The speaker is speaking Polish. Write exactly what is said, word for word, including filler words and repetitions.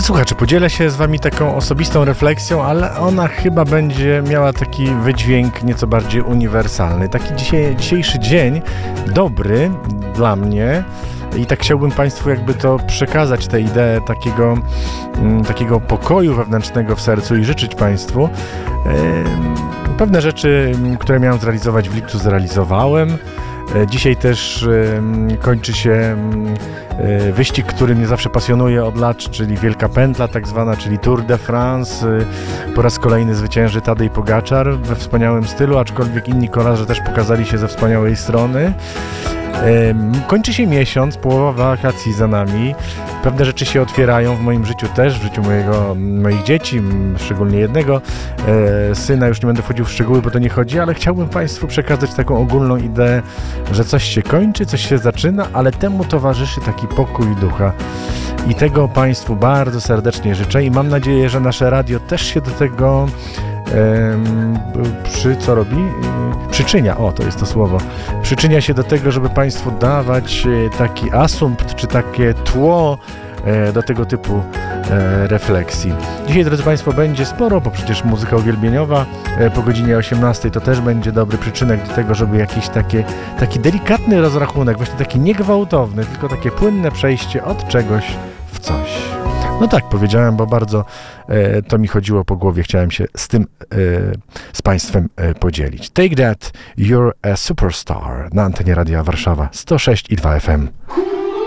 Słuchajcie, podzielę się z wami taką osobistą refleksją, ale ona chyba będzie miała taki wydźwięk nieco bardziej uniwersalny. Taki dzisiaj, dzisiejszy dzień dobry dla mnie i tak chciałbym państwu jakby to przekazać, tę ideę takiego, m, takiego pokoju wewnętrznego w sercu i życzyć państwu. E, pewne rzeczy, które miałem zrealizować w lipcu, zrealizowałem. Dzisiaj też y, kończy się y, wyścig, który mnie zawsze pasjonuje od lat, czyli Wielka Pętla tak zwana, czyli Tour de France. Y, po raz kolejny zwycięży Tadej Pogaczar we wspaniałym stylu, aczkolwiek inni kolarze też pokazali się ze wspaniałej strony. Kończy się miesiąc, połowa wakacji za nami. Pewne rzeczy się otwierają w moim życiu też, w życiu mojego, moich dzieci, szczególnie jednego e, syna. Już nie będę wchodził w szczegóły, bo to nie chodzi, ale chciałbym państwu przekazać taką ogólną ideę, że coś się kończy, coś się zaczyna, ale temu towarzyszy taki pokój ducha. I tego państwu bardzo serdecznie życzę i mam nadzieję, że nasze radio też się do tego przy co robi? Przyczynia, o to jest to słowo. Przyczynia się do tego, żeby państwu dawać taki asumpt, czy takie tło do tego typu refleksji. Dzisiaj, drodzy państwo, będzie sporo, bo przecież muzyka uwielbieniowa po godzinie osiemnastej to też będzie dobry przyczynek do tego, żeby jakiś takie, taki delikatny rozrachunek, właśnie taki niegwałtowny, tylko takie płynne przejście od czegoś w coś. No tak, powiedziałem, bo bardzo e, to mi chodziło po głowie. Chciałem się z tym, e, z państwem e, podzielić. Take That, You're a Superstar na antenie Radia Warszawa sto sześć i dwa F M.